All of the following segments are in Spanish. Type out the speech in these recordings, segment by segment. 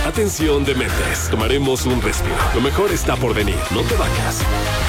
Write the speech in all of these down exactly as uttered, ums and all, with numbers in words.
Atención dementes, tomaremos un respiro. Lo mejor está por venir, no te vayas.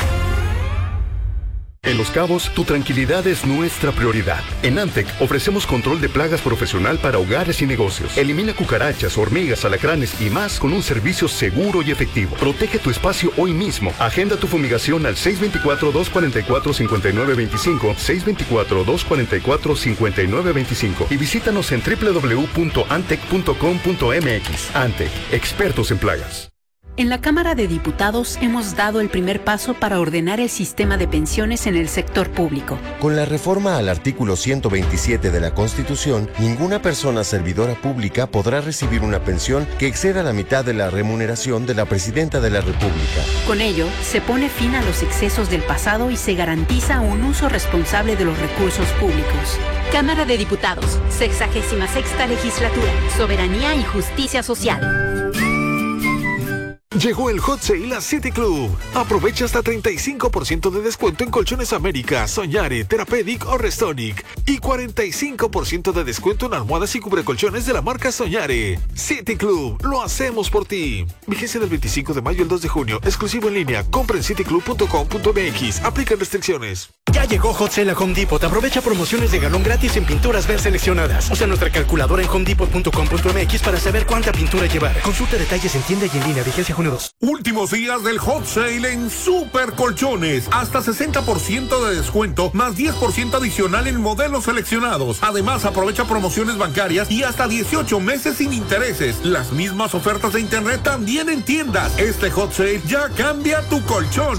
En Los Cabos, tu tranquilidad es nuestra prioridad. En Antec ofrecemos control de plagas profesional para hogares y negocios. Elimina cucarachas, hormigas, alacranes y más con un servicio seguro y efectivo. Protege tu espacio hoy mismo. Agenda tu fumigación al seis dos cuatro, dos cuatro cuatro, cinco nueve dos cinco, seis dos cuatro, dos cuatro cuatro, cinco nueve dos cinco y visítanos en doble u doble u doble u punto antec punto com punto m x. Antec, expertos en plagas. En la Cámara de Diputados hemos dado el primer paso para ordenar el sistema de pensiones en el sector público. Con la reforma al artículo ciento veintisiete de la Constitución, ninguna persona servidora pública podrá recibir una pensión que exceda la mitad de la remuneración de la Presidenta de la República. Con ello, se pone fin a los excesos del pasado y se garantiza un uso responsable de los recursos públicos. Cámara de Diputados, sexagésima sexta legislatura, soberanía y justicia social. Llegó el Hot Sale a City Club. Aprovecha hasta treinta y cinco por ciento de descuento en Colchones América, Soñare, Therapeutic o Restonic. Y cuarenta y cinco por ciento de descuento en almohadas y cubrecolchones de la marca Soñare. City Club, lo hacemos por ti. Vigencia del veinticinco de mayo al dos de junio. Exclusivo en línea. Compra en city club punto com punto m x. Aplican restricciones. Ya llegó Hot Sale a Home Depot. Aprovecha promociones de galón gratis en pinturas ver seleccionadas. Usa nuestra calculadora en home depot punto com punto m x para saber cuánta pintura llevar. Consulta detalles en tienda y en línea. Vigencia junio dos. Últimos días del Hot Sale en Super Colchones. Hasta sesenta por ciento de descuento, más diez por ciento adicional en modelos seleccionados. Además, aprovecha promociones bancarias y hasta dieciocho meses sin intereses. Las mismas ofertas de internet también en tiendas. Este Hot Sale ya cambia tu colchón.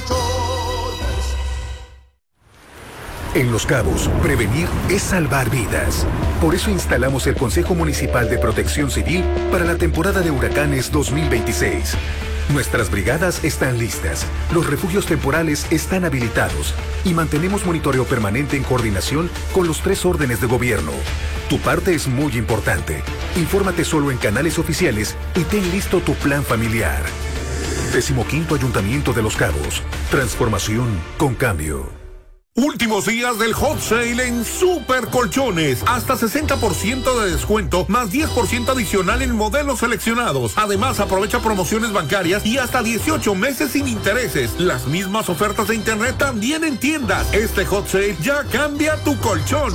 En Los Cabos, prevenir es salvar vidas. Por eso instalamos el Consejo Municipal de Protección Civil para la temporada de huracanes dos mil veintiséis. Nuestras brigadas están listas, los refugios temporales están habilitados y mantenemos monitoreo permanente en coordinación con los tres órdenes de gobierno. Tu parte es muy importante. Infórmate solo en canales oficiales y ten listo tu plan familiar. Decimoquinto Ayuntamiento de Los Cabos. Transformación con cambio. Últimos días del Hot Sale en Super Colchones. Hasta sesenta por ciento de descuento, más diez por ciento adicional en modelos seleccionados. Además, aprovecha promociones bancarias y hasta dieciocho meses sin intereses. Las mismas ofertas de internet también en tiendas. Este Hot Sale ya cambia tu colchón.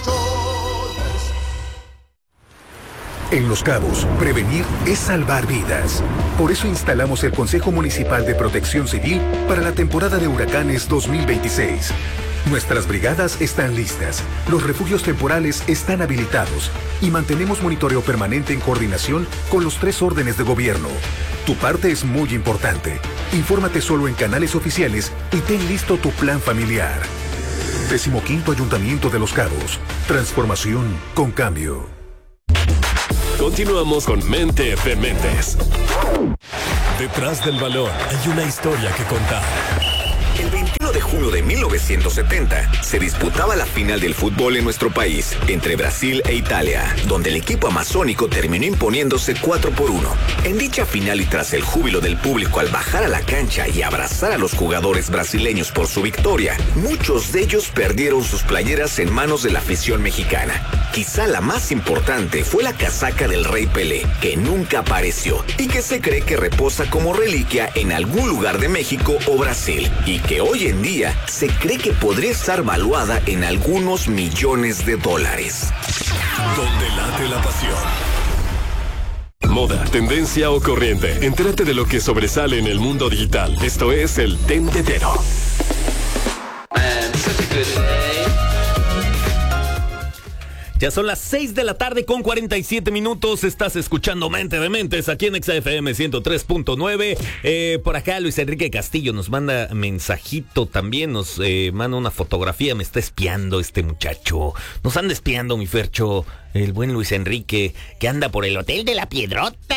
En Los Cabos, prevenir es salvar vidas. Por eso instalamos el Consejo Municipal de Protección Civil para la temporada de huracanes dos mil veintiséis. Nuestras brigadas están listas, los refugios temporales están habilitados y mantenemos monitoreo permanente en coordinación con los tres órdenes de gobierno. Tu parte es muy importante. Infórmate solo en canales oficiales y ten listo tu plan familiar. Decimoquinto Ayuntamiento de Los Cabos. Transformación con cambio. Continuamos con Mente de Mentes. Detrás del balón hay una historia que contar. El veintiuno de junio de mil novecientos setenta se disputaba la final del fútbol en nuestro país entre Brasil e Italia, donde el equipo amazónico terminó imponiéndose cuatro por uno. En dicha final y tras el júbilo del público al bajar a la cancha y abrazar a los jugadores brasileños por su victoria, muchos de ellos perdieron sus playeras en manos de la afición mexicana. Quizá la más importante fue la casaca del Rey Pelé, que nunca apareció y que se cree que reposa como reliquia en algún lugar de México o Brasil, y que hoy en día se cree que podría estar valuada en algunos millones de dólares. Donde late la pasión. Moda, tendencia o corriente. Entérate de lo que sobresale en el mundo digital. Esto es el Tendedero. Ya son las seis de la tarde con cuarenta y siete minutos. Estás escuchando Mente de Mentes aquí en X F M ciento tres punto nueve. Eh, por acá Luis Enrique Castillo nos manda mensajito también. Nos eh, manda una fotografía. Me está espiando este muchacho. Nos anda espiando, mi Fercho. El buen Luis Enrique, que anda por el Hotel de la Piedrota.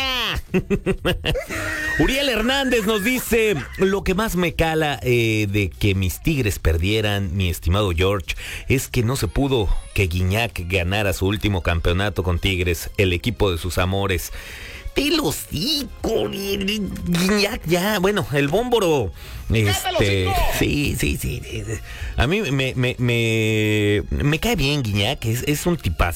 Uriel Hernández nos dice: lo que más me cala eh, de que mis Tigres perdieran, mi estimado George, es que no se pudo que Guiñac ganara su último campeonato con Tigres, el equipo de sus amores. Te lo digo, Guiñac ya, bueno, el Bómboro, este, sí, sí, sí, a mí me, me, me, me cae bien Guiñac, es, es un tipazo.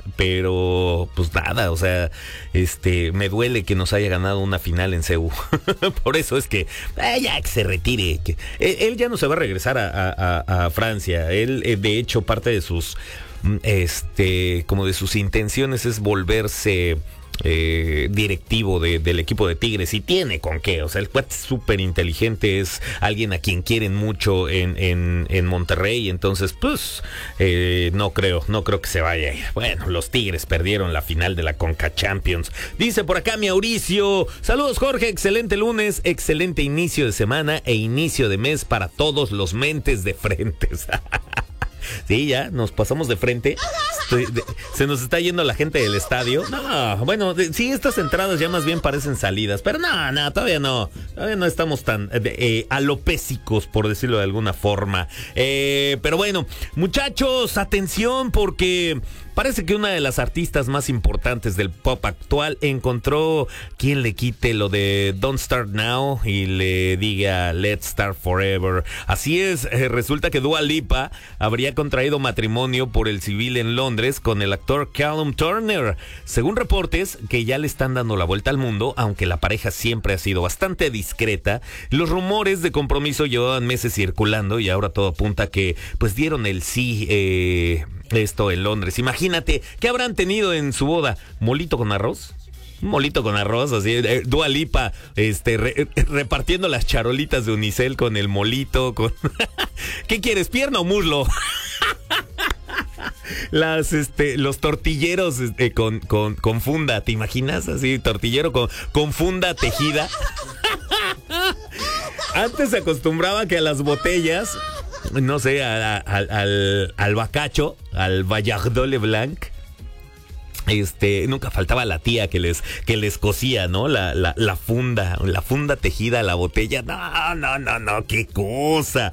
pero pues nada, o sea, este, me duele que nos haya ganado una final en C E U. Por eso es que eh, ya que se retire. Que, él, él ya no se va a regresar a, a, a Francia. Él, eh, de hecho, parte de sus, este, como de sus intenciones es volverse Eh, directivo de, del equipo de Tigres, y tiene con qué, o sea, el cuate es súper inteligente, es alguien a quien quieren mucho en, en, en Monterrey, entonces pues eh, no creo, no creo que se vaya a ir. Bueno, los Tigres perdieron la final de la Conca Champions. Dice por acá Mauricio, saludos Jorge, excelente lunes, excelente inicio de semana e inicio de mes para todos los mentes de frentes. Sí, ya, nos pasamos de frente. Estoy, de, se nos está yendo la gente del estadio. No, bueno, de, sí, estas entradas ya más bien parecen salidas. Pero no, no, todavía no. Todavía no estamos tan eh, eh, alopésicos, por decirlo de alguna forma. Eh, pero bueno, muchachos, atención, porque parece que una de las artistas más importantes del pop actual encontró quien le quite lo de Don't Start Now y le diga Let's Start Forever. Así es, eh, resulta que Dua Lipa habría contraído matrimonio por el civil en Londres con el actor Callum Turner. Según reportes que ya le están dando la vuelta al mundo, aunque la pareja siempre ha sido bastante discreta, los rumores de compromiso llevaban meses circulando y ahora todo apunta a que pues dieron el sí, eh, esto en Londres. Imagínate, ¿qué habrán tenido en su boda? ¿Molito con arroz? Un molito con arroz, así, eh, Dua Lipa, este, re, repartiendo las charolitas de unicel con el molito, con... ¿Qué quieres, pierna o muslo? Las, este, los tortilleros este, con, con, con funda, ¿te imaginas? Así, tortillero con, con funda tejida. Antes se acostumbraba que a las botellas, no sé, a, a, al, al, al bacacho, al Vallardot Leblanc, Este, nunca faltaba la tía que les, que les cosía, ¿no? La, la, la funda, la funda tejida a la botella. No, no, no, no, qué cosa.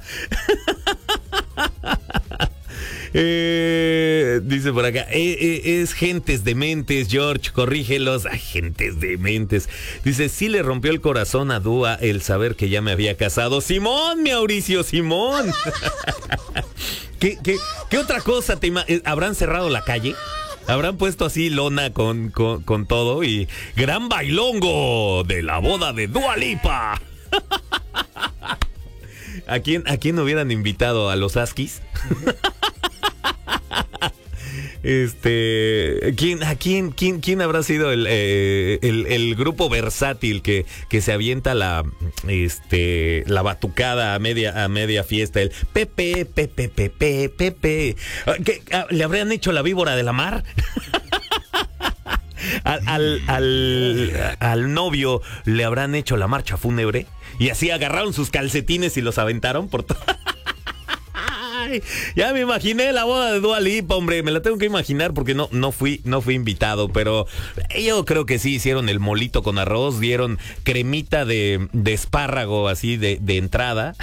Eh, dice por acá, eh, eh, es gentes dementes, George, corrígelos. Ay, gentes dementes. Dice, sí le rompió el corazón a Dua el saber que ya me había casado. Simón, Mauricio, Simón. ¿Qué, qué, qué otra cosa te ima- habrán cerrado la calle? Habrán puesto así lona con, con, con todo y gran bailongo de la boda de Dua Lipa. ¿A quién, a quién hubieran invitado? ¿A los Askis? Este, ¿quién, a quién, quién, quién habrá sido el, eh, el, el grupo versátil que, que se avienta la, este, la batucada a media, a media fiesta? El Pepe, Pepe, Pepe, Pepe. ¿Qué, ¿Le habrían hecho la víbora de la mar? Al, al, al, al novio le habrán hecho la marcha fúnebre y así agarraron sus calcetines y los aventaron por todo. Ya me imaginé la boda de Dua Lipa, hombre, me la tengo que imaginar porque no, no fui, no fui invitado, pero yo creo que sí hicieron el molito con arroz, dieron cremita de, de espárrago así de, de entrada.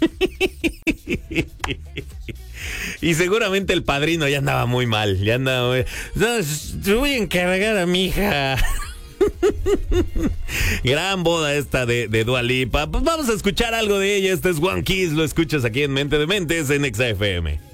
Y seguramente el padrino ya andaba muy mal, ya andaba muy... No, te voy a encargar a mi hija. Gran boda esta de, de Dua Lipa. Pues vamos a escuchar algo de ella. Este es One Kiss, lo escuchas aquí en Mente de Mentes en Exa F M.